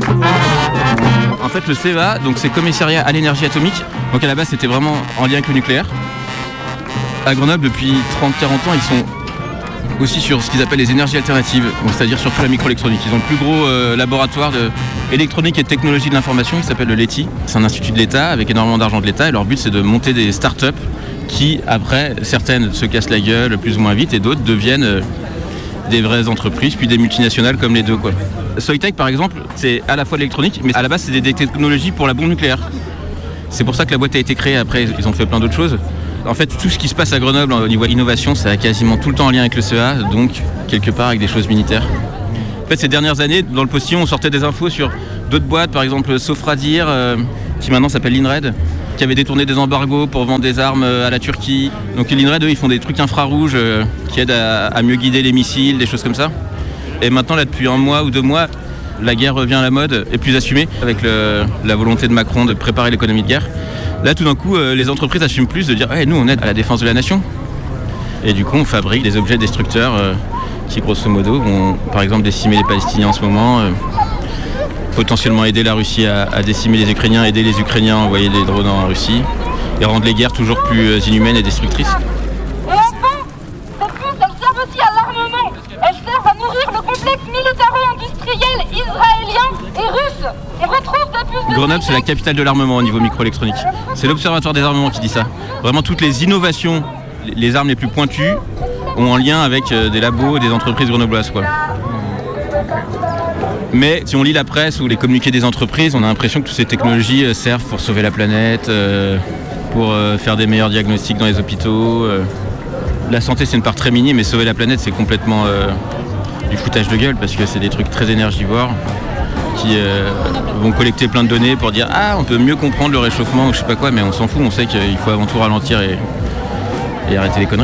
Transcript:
En fait, le CEA, donc c'est Commissariat à l'énergie atomique. Donc à la base, c'était vraiment en lien avec le nucléaire. À Grenoble, depuis 30-40 ans, ils sont aussi sur ce qu'ils appellent les énergies alternatives, donc c'est-à-dire surtout la microélectronique. Ils ont le plus gros laboratoire d'électronique et de technologie de l'information qui s'appelle le LETI. C'est un institut de l'État avec énormément d'argent de l'État et leur but c'est de monter des start-up qui, après, certaines se cassent la gueule plus ou moins vite et d'autres deviennent des vraies entreprises, puis des multinationales comme les deux, quoi. Soitec, par exemple, c'est à la fois de l'électronique, mais à la base c'est des technologies pour la bombe nucléaire. C'est pour ça que la boîte a été créée. Après, ils ont fait plein d'autres choses. En fait, tout ce qui se passe à Grenoble au niveau innovation, ça a quasiment tout le temps en lien avec le CEA, donc quelque part avec des choses militaires. En fait, ces dernières années, dans le postillon, on sortait des infos sur d'autres boîtes, par exemple Sofradir, qui maintenant s'appelle l'INRED, qui avait détourné des embargos pour vendre des armes à la Turquie. Donc l'INRED, eux, ils font des trucs infrarouges qui aident à mieux guider les missiles, des choses comme ça. Et maintenant, là, depuis un mois ou 2 mois, la guerre revient à la mode, est plus assumée, avec la volonté de Macron de préparer l'économie de guerre. Là, tout d'un coup, les entreprises assument plus de dire hey, « nous, on aide à la défense de la nation ». Et du coup, on fabrique des objets destructeurs qui, grosso modo, vont, par exemple, décimer les Palestiniens en ce moment, potentiellement aider la Russie à décimer les Ukrainiens, aider les Ukrainiens à envoyer des drones en Russie, et rendre les guerres toujours plus inhumaines et destructrices. Et enfin, ces puces, elles servent aussi à l'armement. Elles servent à nourrir le complexe militaro-industriel israélien et russe. On retrouve des puces de Grenoble, c'est la capitale de l'armement au niveau microélectronique. C'est l'Observatoire des armements qui dit ça. Vraiment, toutes les innovations, les armes les plus pointues, ont un lien avec des labos, des entreprises grenobloises, quoi. Mais si on lit la presse ou les communiqués des entreprises, on a l'impression que toutes ces technologies servent pour sauver la planète, pour faire des meilleurs diagnostics dans les hôpitaux. La santé, c'est une part très minime, mais sauver la planète, c'est complètement du foutage de gueule, parce que c'est des trucs très énergivores qui vont collecter plein de données pour dire « Ah, on peut mieux comprendre le réchauffement » ou je sais pas quoi, mais on s'en fout, on sait qu'il faut avant tout ralentir et arrêter les conneries.